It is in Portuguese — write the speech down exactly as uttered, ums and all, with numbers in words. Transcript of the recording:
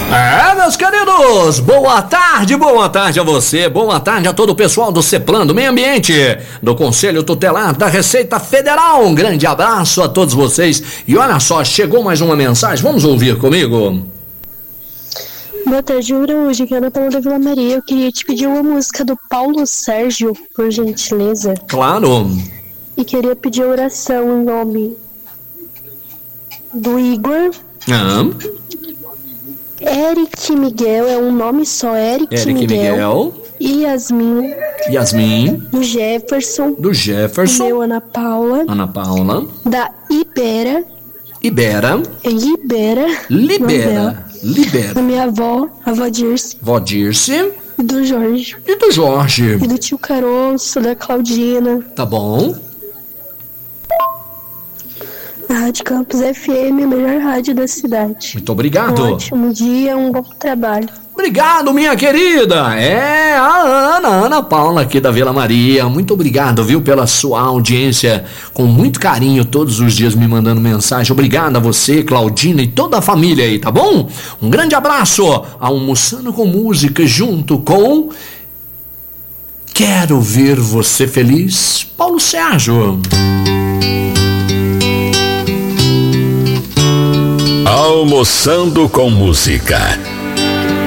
É, meus queridos, boa tarde, boa tarde a você, boa tarde a todo o pessoal do CEPLAN, do Meio Ambiente, do Conselho Tutelar da Receita Federal. Um grande abraço a todos vocês. E olha só, chegou mais uma mensagem, vamos ouvir comigo? Boa tarde, Uraújo, que é Ana Paula da Vila Maria. Eu queria te pedir uma música do Paulo Sérgio, por gentileza. Claro. E queria pedir oração em nome do Igor. Ah. Eric Miguel, é um nome só, Eric, Eric Miguel. Miguel. E Yasmin. Yasmin. Do Jefferson. Do Jefferson. Meu Ana Paula. Ana Paula. Da Ibera. Ibera. Libera. Libera. Libera. Da minha avó, a avó Dirce. Vó Dirce. E do Jorge. E do Jorge. E do tio Caroço, da Claudina. Tá bom. A Rádio Campus F M, a melhor rádio da cidade. Muito obrigado. Um ótimo dia, um bom trabalho. Obrigado, minha querida. É a Ana, Ana Paula aqui da Vila Maria. Muito obrigado, viu, pela sua audiência. Com muito carinho, todos os dias me mandando mensagem. Obrigado a você, Claudina e toda a família aí, tá bom? Um grande abraço. Almoçando com música junto com... Quero ver você feliz, Paulo Sérgio. Almoçando com música.